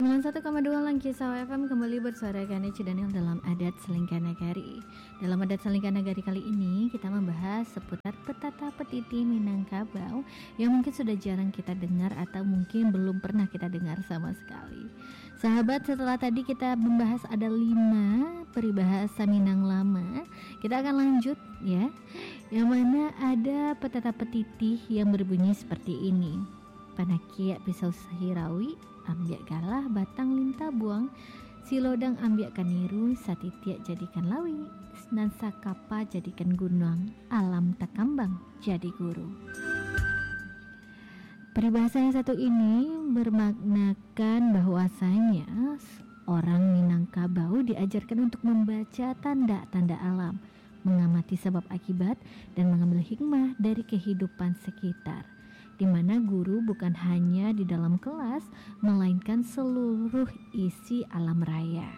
91,2 Langkisau FM kembali bersuara Gani Cidanil dalam Adat Selingkah Nagari. Dalam Adat Selingkah Nagari kali ini kita membahas seputar petata petiti Minangkabau yang mungkin sudah jarang kita dengar atau mungkin belum pernah kita dengar sama sekali. Sahabat, setelah tadi kita membahas ada 5 peribahasa Minang Lama, kita akan lanjut ya. Yang mana ada petata petiti yang berbunyi seperti ini. Panakia pisau sahirawi, ambiak galah batang linta buang, silodang ambiak kaniru, satitiak jadikan lawi, dan sakapa jadikan gunung, alam takambang jadi guru. Peribahasa yang satu ini bermaknakan bahwasanya orang Minangkabau diajarkan untuk membaca tanda-tanda alam, mengamati sebab akibat, dan mengambil hikmah dari kehidupan sekitar, di mana guru bukan hanya di dalam kelas, melainkan seluruh isi alam raya.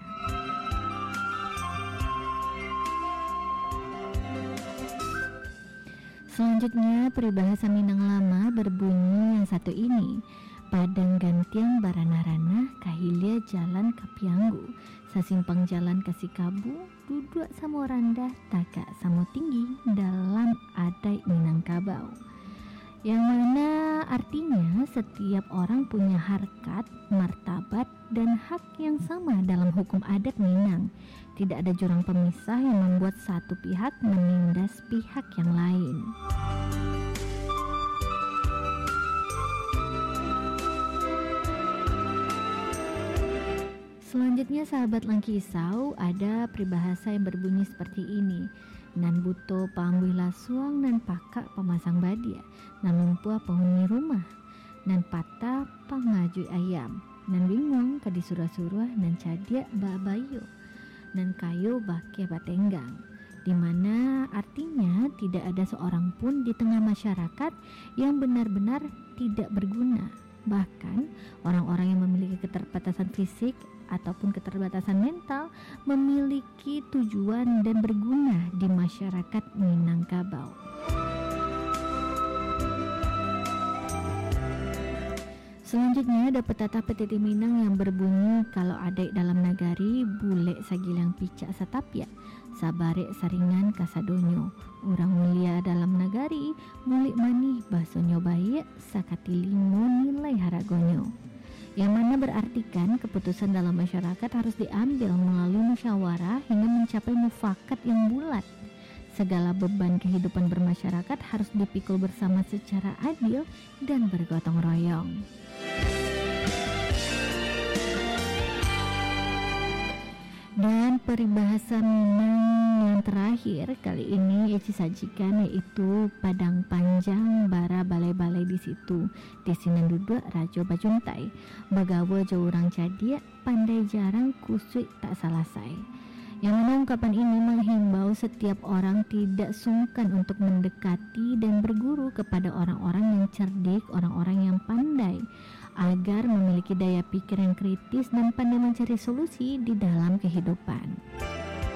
Selanjutnya, peribahasa Minang Lama berbunyi yang satu ini. Padang gantiang baranarana, kahilia jalan kapianggu, sasimpang jalan kasikabu, duduk samo randah, taka samo tinggi dalam adai Minangkabau. Yang mana artinya setiap orang punya harkat, martabat, dan hak yang sama dalam hukum adat Minang. Tidak ada jurang pemisah yang membuat satu pihak menindas pihak yang lain. Selanjutnya sahabat Langkisau, ada peribahasa yang berbunyi seperti ini. Nan buto pambuh lasuang, nan pakak pemasang badia, nan lumpua penghuni rumah, nan patah pangajui ayam, nan bingung kadi surah-surah, nan cadiak babayo, nan kayu bake batenggang. Di mana artinya tidak ada seorang pun di tengah masyarakat yang benar-benar tidak berguna. Bahkan orang-orang yang memiliki keterbatasan fisik ataupun keterbatasan mental memiliki tujuan dan berguna di masyarakat Minangkabau. Selanjutnya ada petata petiti Minang yang berbunyi kalau adai dalam nagari bule sagilang picak satapia, sabare saringan kasadonyo, urang mulia dalam nagari mulik manih basonyo baik sakati limo nilai haragonyo. Yang mana berartikan keputusan dalam masyarakat harus diambil melalui musyawarah hingga mencapai mufakat yang bulat. Segala beban kehidupan bermasyarakat harus dipikul bersama secara adil dan bergotong royong. Dan peribahasa Minang yang terakhir kali ini Eci sajikan yaitu padang panjang bara balai-balai di situ, di sini duduk rajo bajuntai, bagawa jauh orang cadia, pandai jarang kusui tak salasai. Yang mana ungkapan ini menghimbau setiap orang tidak sungkan untuk mendekati dan berguru kepada orang-orang yang cerdik, orang-orang yang pandai, agar memiliki daya pikir yang kritis dan pandai mencari solusi di dalam kehidupan.